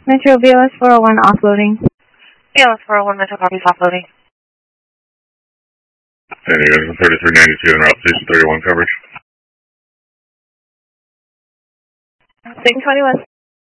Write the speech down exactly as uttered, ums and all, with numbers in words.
Metro B L S four oh one offloading. B L S four oh one Metro copies offloading. And you guys thirty-three ninety-two and route station thirty-one coverage. Station twenty-one.